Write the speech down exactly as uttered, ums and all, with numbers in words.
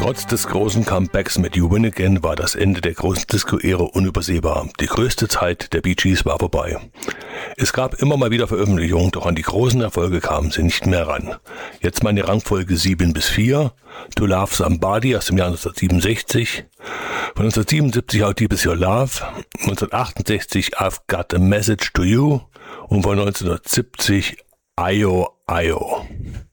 Trotz des großen Comebacks mit You Win Again war das Ende der großen Disco-Ära unübersehbar. Die größte Zeit der Bee Gees war vorbei. Es gab immer mal wieder Veröffentlichungen, doch an die großen Erfolge kamen sie nicht mehr ran. Jetzt meine Rangfolge sieben bis vier. To Love Somebody aus dem Jahr neunzehnhundertsiebenundsechzig. Von neunzehnhundertsiebenundsiebzig How Deep Is Your Love. neunzehnhundertachtundsechzig I've Got a Message to You. Und von neunzehnhundertsiebzig I O I O